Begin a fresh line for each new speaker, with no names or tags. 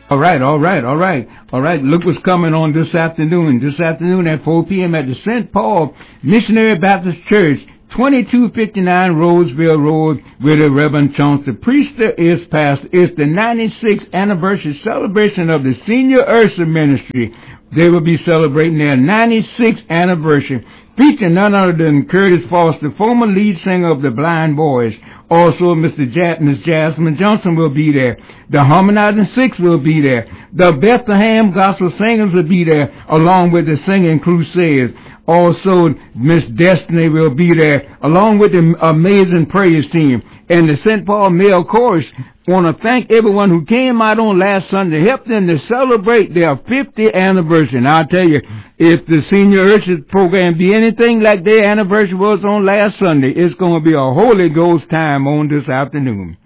All right. Look what's coming on this afternoon. This afternoon at 4 p.m. at the St. Paul Missionary Baptist Church, 2259 Roseville Road, with the Reverend Chauncey. Priester is pastor. It's the 96th anniversary celebration of the Senior Ursa Ministry. They will be celebrating their 96th anniversary, featuring none other than Curtis Foster, former lead singer of the Blind Boys. Also, Miss Jasmine Johnson will be there. The Harmonizing Six will be there. The Bethlehem Gospel Singers will be there, along with the Singing Crusades. Also, Miss Destiny will be there, along with the amazing praise team. And the St. Paul Male Chorus want to thank everyone who came out on last Sunday, help them to celebrate their 50th anniversary. And I'll tell you, if the Senior Ursa program be anything like their anniversary was on last Sunday, it's going to be a Holy Ghost time on this afternoon.